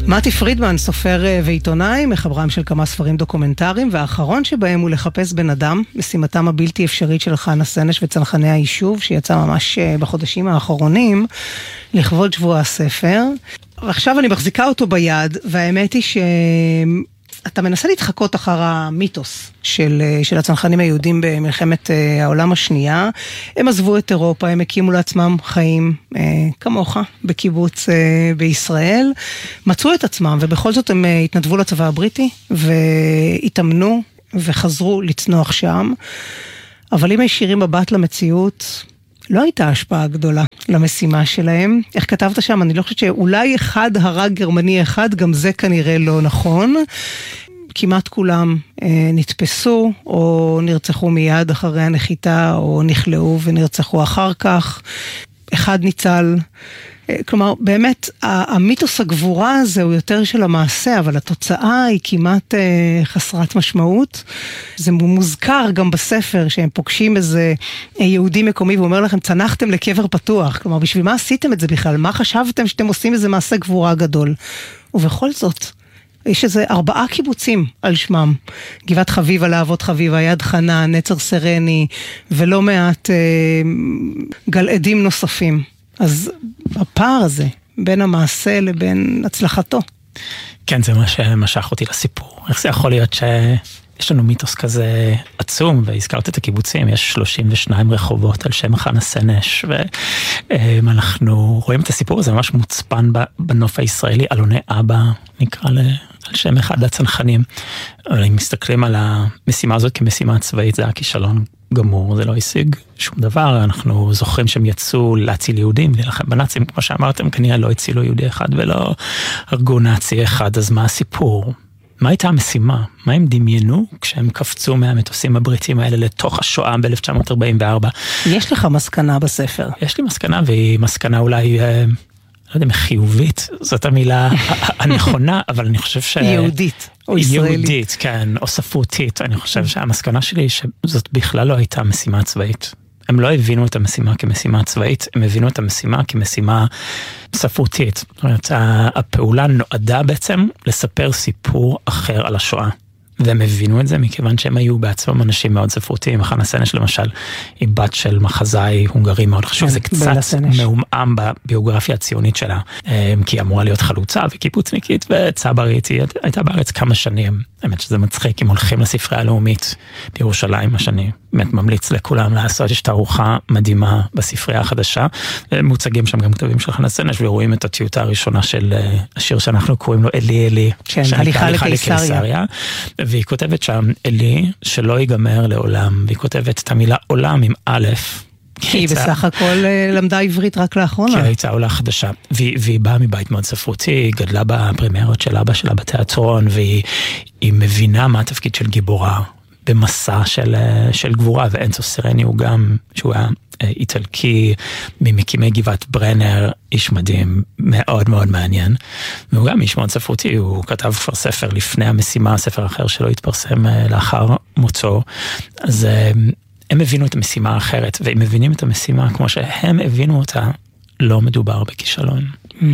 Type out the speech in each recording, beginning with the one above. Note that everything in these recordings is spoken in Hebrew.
מתי פרידמן, סופר ועיתונאי, מחברם של כמה ספרים דוקומנטריים, והאחרון שבהם הוא לחפש בן אדם, משימתם הבלתי אפשרית של חנה סנש וצנחני היישוב, שיצא ממש בחודשים האחרונים, לכבוד שבוע הספר. ועכשיו אני מחזיקה אותו ביד, והאמת היא שאתה מנסה להתחקות אחר המיתוס של הצנחנים היהודים במלחמת העולם השנייה. הם עזבו את אירופה, הם הקימו לעצמם חיים כמוך בקיבוץ בישראל, מצאו את עצמם, ובכל זאת הם התנדבו לצבא הבריטי, והתאמנו וחזרו לצנוח שם. אבל אם הישירים מבט למציאות, לא הייתה השפעה גדולה למשימה שלהם. איך כתבת שם? אני לא חושבת שאולי אחד הרג גרמני אחד, גם זה כנראה לא נכון. כמעט כולם נתפסו או נרצחו מיד אחרי הנחיתה, או נכלאו ונרצחו אחר כך. אחד ניצל. כלומר, באמת, המיתוס הגבורה הזה הוא יותר של המעשה, אבל התוצאה היא כמעט חסרת משמעות. זה מוזכר גם בספר, שהם פוגשים איזה יהודי מקומי, ואומר לכם, צנחתם לקבר פתוח. כלומר, בשביל מה עשיתם את זה בכלל? מה חשבתם שאתם עושים איזה מעשה גבורה גדול? ובכל זאת, יש איזה 4 קיבוצים על שמם. גבעת חביבה, להבות חביבה, יד חנה, נצר סרני, ולא מעט גלעדים נוספים. אז הפער הזה, בין המעשה לבין הצלחתו. כן, זה מה שמשך אותי לסיפור. איך זה יכול להיות שיש לנו מיתוס כזה עצום, והזכרת את הקיבוצים, יש 32 רחובות על שם חנה סנש, ואנחנו רואים את הסיפור הזה ממש מוצפן בנוף הישראלי, אלוני אבא, נקרא על שם אחד הצנחנים. אבל אם מסתכלים על המשימה הזאת כמשימה צבאית, זה היה כישלון גמור, זה לא השיג שום דבר. אנחנו זוכרים שהם יצאו להציל יהודים, להילחם בנאצים, כמו שאמרתם, כנראה לא הצילו יהודי אחד ולא הרגו נאצי אחד. אז מה הסיפור? מה הייתה המשימה? מה הם דמיינו כשהם קפצו מהמטוסים הבריטים האלה לתוך השואה ב-1944? יש לך מסקנה בספר. יש לי מסקנה, והיא מסקנה אולי לא יודע, חיובית, זאת המילה הנכונה, אבל אני חושב יהודית או ישראלית. יהודית, כן, או ספרותית. אני חושב שהמסקנה שלי היא שזאת בכלל לא הייתה משימה צבאית. הם לא הבינו את המשימה כמשימה צבאית, הם הבינו את המשימה כמשימה ספרותית. זאת אומרת, הפעולה נועדה בעצם לספר סיפור אחר על השואה. והם הבינו את זה מכיוון שהם היו בעצמם אנשים מאוד ספרותיים. חנה סנש למשל היא בת של מחזאי הונגרי מאוד חשוב, זה קצת מעומעם בביוגרפיה הציונית שלה, כי היא אמורה להיות חלוצה וקיבוצניקית וצברית, היא הייתה בארץ כמה שנים. האמת שזה מצחיק, אם הולכים לספרייה הלאומית בירושלים, מה שאני באמת ממליץ לכולם לעשות, יש תערוכה מדהימה בספרייה החדשה, מוצגים שם גם כתבים של חנה סנש, ורואים את הטיוטה הראשונה של השיר שאנחנו קוראים לו אלי אלי, כן, הליכה לקיסריה. והיא כותבת שם אלי שלא ייגמר לעולם, והיא כותבת את המילה עולם עם א', כי היא בסך הכל למדה עברית רק לאחרונה. כי הייתה עולה חדשה, והיא באה מבית מאוד ספרותי, היא גדלה בפרימיירות של אבא שלה בתיאטרון, והיא מבינה מה התפקיד של גיבורה במסע של גבורה, ואנסו סרני הוא גם, שהוא היה איטלקי, ממקימי גבעת ברנר, איש מדהים, מאוד מאוד מעניין, והוא גם איש מאוד ספרותי, הוא כתב כבר ספר לפני המשימה, ספר אחר שלא התפרסם לאחר מוצאו, אז הם הבינו את המשימה האחרת, והם מבינים את המשימה כמו שהם הבינו אותה, לא מדובר בכישלון.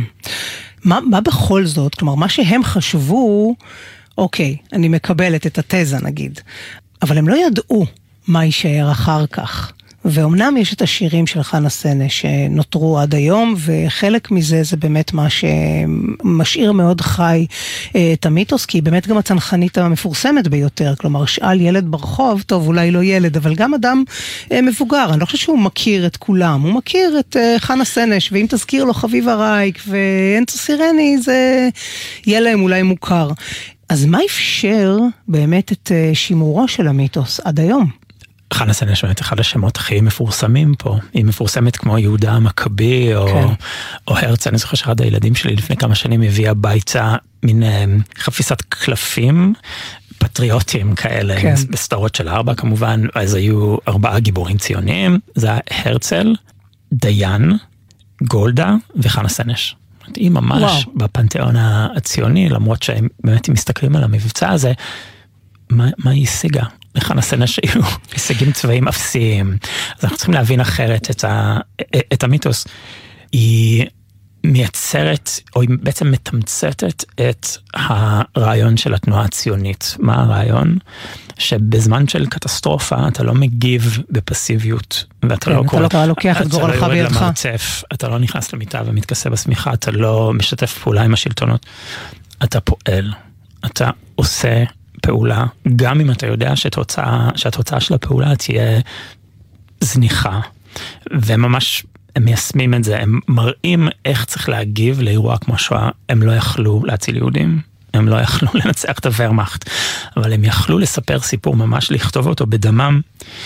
מה בכל זאת, כלומר, מה שהם חשבו, אוקיי, אני מקבלת את התזה נגיד, אבל הם לא ידעו מה יישאר אחר כך. ואומנם יש את השירים של חנה סנש שנותרו עד היום, וחלק מזה זה באמת מה שמשאיר מאוד חי את המיתוס, כי היא באמת גם הצנחנית המפורסמת ביותר, כלומר שאל ילד ברחוב, טוב אולי לא ילד, אבל גם אדם מבוגר, אני לא חושב שהוא מכיר את כולם, הוא מכיר את חנה סנש, ואם תזכיר לו חביבה רייק ואנסו סרני, זה יהיה להם אולי מוכר. אז מה אפשר באמת את שימורו של המיתוס עד היום? חנה סנש באמת אחד השמות הכי מפורסמים פה, היא מפורסמת כמו יהודה המכבי או הרצל. אני זוכר שאחד הילדים שלי לפני כמה שנים הביא הביתה מין חפיסת קלפים פטריוטים כאלה, בסדרות של 4 כמובן, אז היו 4 גיבורים ציוניים, זה היה הרצל, דיין, גולדה וחנה סנש. היא ממש בפנתיאון הציוני, למרות שהם באמת מסתכלים על המבצע הזה, מה היא השיגה? לחנה סנש היו הישגים צבאיים אפסיים, אז אנחנו צריכים להבין אחרת את המיתוס. היא מייצרת, או היא בעצם מתמצתת את הרעיון של התנועה הציונית. מה הרעיון? שבזמן של קטסטרופה אתה לא מגיב בפסיביות, ואתה לא לוקח את גורלך בידך. אתה לא נכנס למיטה ומתכסה בסמיכה, אתה לא משתף פעולה עם השלטונות. אתה פועל, אתה עושה פעולה, גם אם אתה יודע שהתוצאה של הפעולה תהיה זניחה, וממש הם מיישמים את זה, הם מראים איך צריך להגיב לאירוע כמו שואה. הם לא יכלו להציל יהודים, הם לא יכלו לנצח את הוורמאכט, אבל הם יכלו לספר סיפור, ממש לכתוב אותו בדמם,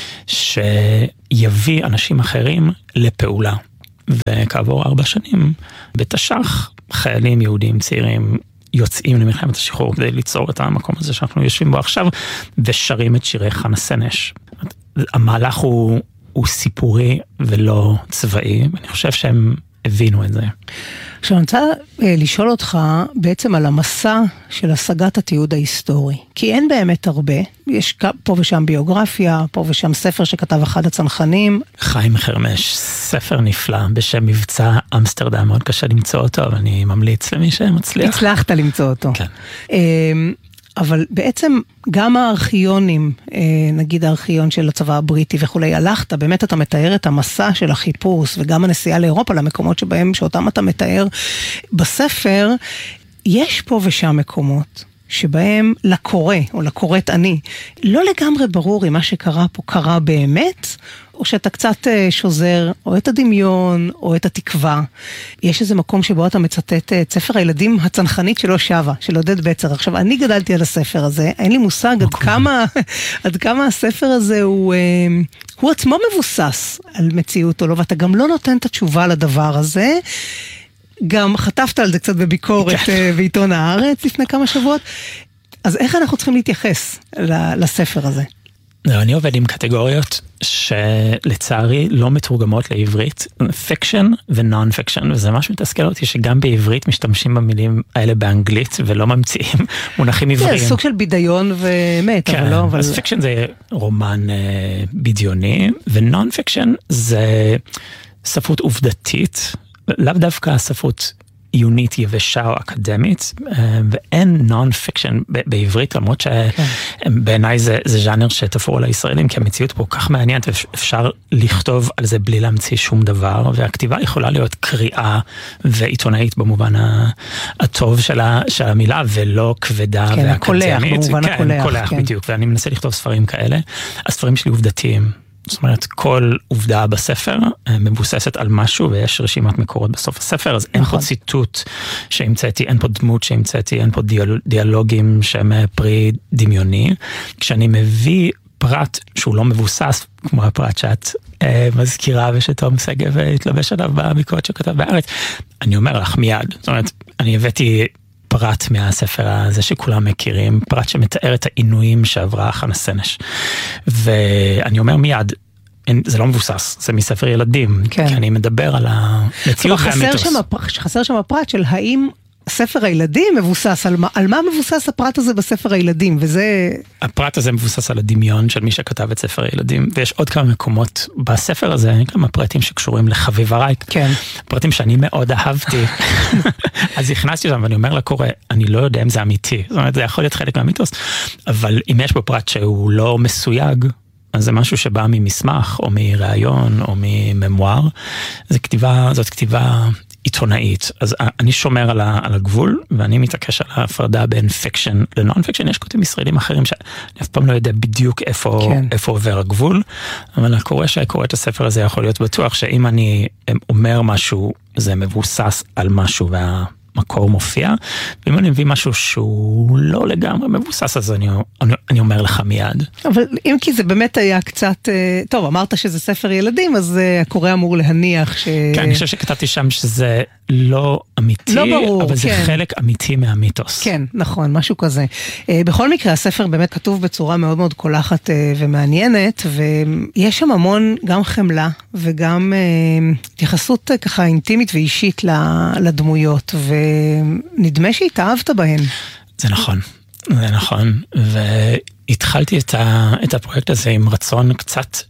שיביא אנשים אחרים לפעולה. וכעבור 4 שנים, בתש"ח, חיילים יהודים צעירים יוצאים למלחמת השחרור כדי ליצור את המקום הזה שאנחנו יושבים בו עכשיו, ושרים את שירי חנה סנש. המהלך הוא סיפורי ולא צבאי, ואני חושב שהם הבינו את זה. עכשיו אני רוצה לשאול אותך בעצם על המסע של השגת התיעוד ההיסטורי, כי אין באמת הרבה, יש פה ושם ביוגרפיה, פה ושם ספר שכתב אחד הצנחנים. חיים חרמש, ספר נפלא בשם מבצע אמסטרדם, מאוד קשה למצוא אותו, אבל אני ממליץ למי שמצליח. הצלחת למצוא אותו. כן. אבל בעצם גם הארכיונים, נגיד הארכיון של הצבא הבריטי וכולי, הלכת, באמת אתה מתאר את המסע של החיפוש, וגם הנסיעה לאירופה, למקומות שאותם אתה מתאר בספר, יש פה ושם מקומות שבהם לקורא, או לקוראת אני, לא לגמרי ברור אם מה שקרה פה קרה באמת, או שאתה קצת שוזר, או את הדמיון, או את התקווה. יש איזה מקום שבו אתה מצטט את ספר הילדים הצנחנית שלא שווה, של עודד בצר. עכשיו, אני גדלתי על הספר הזה, אין לי מושג עד כמה הספר הזה הוא עצמו מבוסס על מציאות או לא, ואתה גם לא נותן את התשובה לדבר הזה. גם חטפת על זה קצת בביקורת בעיתון הארץ לפני כמה שבועות. אז איך אנחנו צריכים להתייחס לספר הזה? אני עובד עם קטגוריות שלצערי לא מתורגמות לעברית, פיקשן ונון פיקשן, וזה ממש מתסכל אותי שגם בעברית משתמשים במילים האלה באנגלית ולא ממציאים מונחים עבריים. זה סוג של בידיון ומת, אבל לא. אז פיקשן זה רומן בדיוני, ונון פיקשן זה ספרות עובדתית, לאו דווקא ספרות עיונית יבשה או אקדמית, ואין נון פיקשן בעברית, למרות שבעיניי זה ז'אנר שתפור על הישראלים, כי המציאות פה כך מעניינת, אפשר לכתוב על זה בלי להמציא שום דבר, והכתיבה יכולה להיות קריאה ועיתונאית במובן הטוב של המילה, ולא כבדה ואקדמית. קולח, במובן הקולח. קולח, בדיוק, ואני מנסה לכתוב ספרים כאלה, הספרים שלי עובדתיים, זאת אומרת, כל עובדה בספר מבוססת על משהו, ויש רשימת מקורות בסוף הספר, אז אין פה ציטוט שהמצאתי, אין פה דמות שהמצאתי, אין פה דיאלוגים שהם פרי דמיוני. כשאני מביא פרט שהוא לא מבוסס, כמו הפרט שאת מזכירה, ושתום שגב התלבש עליו בביקורת שכתב בארץ, אני אומר לך מיד, זאת אומרת, אני הבאתי פרט מהספר הזה שכולם מכירים, פרט שמתאר את העינויים שעברה חנה סנש. ואני אומר מיד, זה לא מבוסס, זה מספר ילדים, כי אני מדבר על המציאות והמיתוס. חסר שם הפרט של האם ספר הילדים מבוסס, על מה מבוסס הפרט הזה בספר הילדים, וזה... הפרט הזה מבוסס על הדמיון של מי שכתב את ספר הילדים, ויש עוד כמה מקומות בספר הזה, כמה פרטים שקשורים לחביב הרייק, פרטים שאני מאוד אהבתי, אז הכנסתי אותם ואני אומר לקורא, אני לא יודע אם זה אמיתי, זאת אומרת, זה יכול להיות חלק מהמיתוס, אבל אם יש בו פרט שהוא לא מסויג, אז זה משהו שבא ממסמך, או מראיון, או מממואר, זאת כתיבה עיתונאית. אז אני שומר על הגבול, ואני מתעקש על ההפרדה בין פיקשן לנון פיקשן. יש כותבים ישראלים אחרים שאני אף פעם לא יודע בדיוק איפה עובר הגבול, אבל הקורא שקורא את הספר הזה יכול להיות בטוח שאם אני אומר משהו, זה מבוסס על משהו מקור מופיע, ואם אני מביא משהו שהוא לא לגמרי מבוסס, אז אני אומר לך מיד. אבל אם כי זה באמת היה קצת, טוב, אמרת שזה ספר ילדים, אז הקורא אמור להניח ש... כן, אני חושב שכתבתי שם שזה לא אמיתי, לא ברור, אבל זה חלק אמיתי מהמיתוס. כן, נכון, משהו כזה. בכל מקרה, הספר באמת כתוב בצורה מאוד מאוד קולחת ומעניינת, ויש שם המון גם חמלה, וגם התייחסות ככה אינטימית ואישית לדמויות, ונדמה שהתאהבת בהן. זה נכון, והתחלתי את הפרויקט הזה עם רצון קצת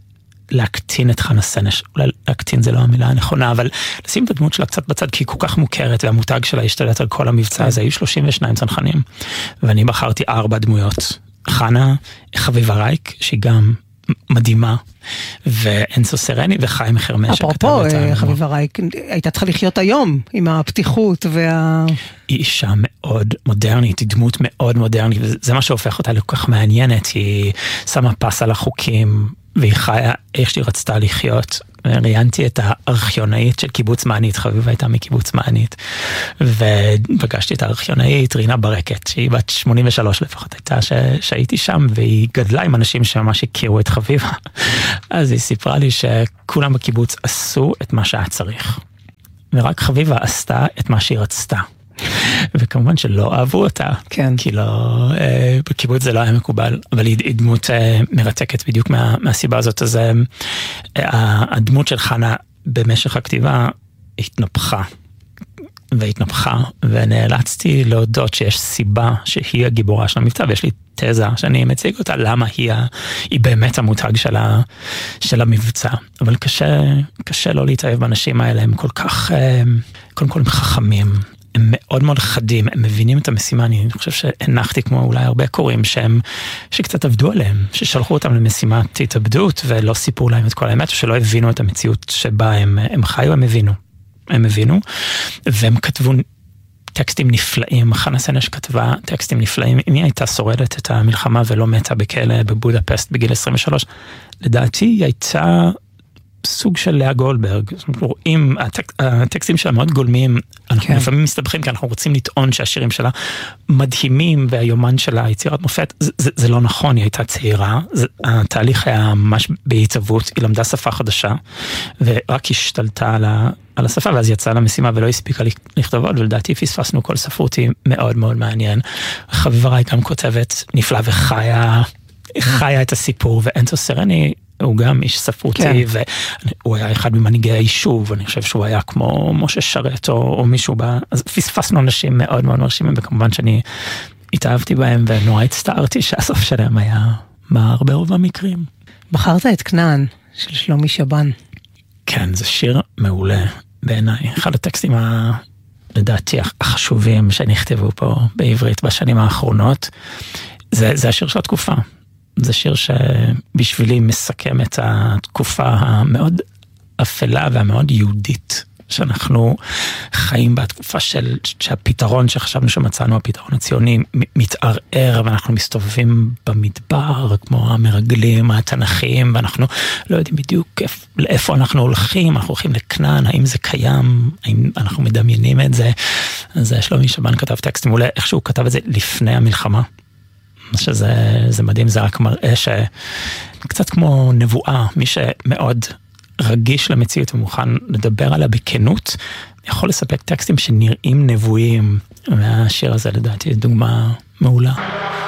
להקטין את חנה סנש, אולי להקטין זה לא המילה הנכונה, אבל לשים את הדמות שלה קצת בצד, כי היא כל כך מוכרת, והמותג שלה השתלט על כל המבצע הזה, היו 32 צנחנים, ואני בחרתי 4 דמויות, חנה, חביבה רייק, שהיא גם מדהימה, ואנסו סרני וחיים חרמש. אפרופו, חביבה רייק, הייתה צריכה לחיות היום, עם הפתיחות היא אישה מאוד מודרנית, היא דמות מאוד מודרנית, וזה מה שהופך אותה כל כך מעניינת, היא שמה פס על החוקים, והיא חיה איך שהיא רצתה לחיות. ראיינתי את הארכיונאית של קיבוץ מענית, חביבה הייתה מקיבוץ מענית, ופגשתי את הארכיונאית רינה ברקת, שהיא בת 83 לפחות הייתה שהייתי שם, והיא גדלה עם אנשים שממש הכירו את חביבה. אז היא סיפרה לי שכולם בקיבוץ עשו את מה שהיה צריך, ורק חביבה עשתה את מה שהיא רצתה. וכמובן שלא אהבו אותה, כן. כי לא, בקיבוץ זה לא היה מקובל, אבל היא דמות מרתקת בדיוק מהסיבה הזאת. אז הדמות של חנה במשך הכתיבה התנפחה, ונאלצתי להודות שיש סיבה שהיא הגיבורה של המבצע, ויש לי תזה שאני מציג אותה, למה היא באמת המותג של המבצע. אבל קשה לא להתאהב באנשים האלה, הם כל כך, קודם כל הם חכמים, הם מאוד מאוד חדים, הם מבינים את המשימה. אני חושב שהנחתי כמו אולי הרבה קוראים שקצת עבדו עליהם, ששלחו אותם למשימת התאבדות ולא סיפרו להם את כל האמת, ושלא הבינו את המציאות שבה הם חיו, הם הבינו, והם כתבו טקסטים נפלאים. חנה סנש כתבה טקסטים נפלאים. אם היא הייתה שורדת את המלחמה ולא מתה בכלא בבודפסט בגיל 23, לדעתי היא הייתה סוג של לאה גולדברג. אנחנו רואים, הטקסטים שלה מאוד גולמיים, אנחנו לפעמים מסתבכים, כי אנחנו רוצים לטעון שהשירים שלה מדהימים, והיומן שלה יצירת מופת. זה לא נכון, היא הייתה צעירה, התהליך היה ממש בהתהוות, היא למדה שפה חדשה, ורק השתלטה על השפה, ואז יצאה למשימה ולא הספיקה לכתוב עוד, ולדעתי פספסנו כל ספרותי מאוד מאוד מעניין. חביבה רייק גם כותבת נפלא וחיה את הסיפור, ואנסו סרני הוא גם איש ספרותי, והוא היה אחד ממנהיגי היישוב, אני חושב שהוא היה כמו משה שרת או מישהו אז פספסנו אנשים מאוד מאוד מרשימים, וכמובן שאני התאהבתי בהם, ונורא הצטערתי שהסוף שלהם היה מר ברוב המקרים. בחרת את כנען של שלומי שבן. כן, זה שיר מעולה בעיניי, אחד הטקסטים לדעתי החשובים שנכתבו פה בעברית בשנים האחרונות, זה השיר של התקופה. זה שיר שבשבילי מסכם את התקופה המאוד אפלה והמאוד יהודית שאנחנו חיים בתקופה שהפתרון שחשבנו שמצאנו, הפתרון הציוני, מתערער, ואנחנו מסתובבים במדבר כמו המרגלים התנ"כיים, ואנחנו לא יודעים בדיוק לאיפה אנחנו הולכים, אנחנו הולכים לכנען, האם זה קיים, האם אנחנו מדמיינים את זה. אז שלומי שבן כתב טקסטים, אולי איכשהו כתב את זה לפני המלחמה, שזה מדהים, זה רק מראה שקצת כמו נבואה, מי שמאוד רגיש למציאות ומוכן לדבר עליה בכנות, יכול לספק טקסטים שנראים נבואיים, והשיר הזה לדעתי דוגמה מעולה.